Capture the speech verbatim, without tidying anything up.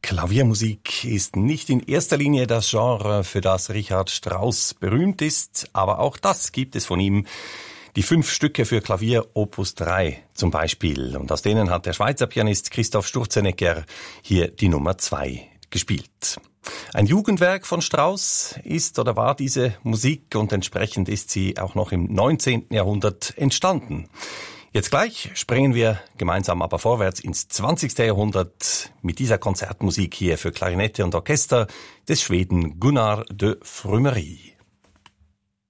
Klaviermusik ist nicht in erster Linie das Genre, für das Richard Strauss berühmt ist, aber auch das gibt es von ihm. Die fünf Stücke für Klavier Opus drei zum Beispiel. Und aus denen hat der Schweizer Pianist Christoph Sturzenegger hier die Nummer zwei gespielt. Ein Jugendwerk von Strauss ist oder war diese Musik und entsprechend ist sie auch noch im neunzehnten Jahrhundert entstanden. Jetzt gleich springen wir gemeinsam aber vorwärts ins zwanzigste Jahrhundert mit dieser Konzertmusik hier für Klarinette und Orchester des Schweden Gunnar de Frümery.